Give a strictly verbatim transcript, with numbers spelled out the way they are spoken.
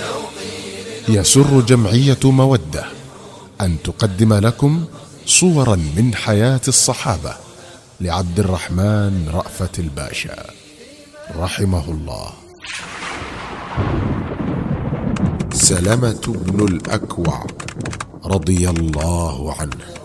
يسر جمعية مودة أن تقدم لكم صورا من حياة الصحابة لعبد الرحمن رأفت الباشا رحمه الله. سلمة بن الأكوع رضي الله عنه.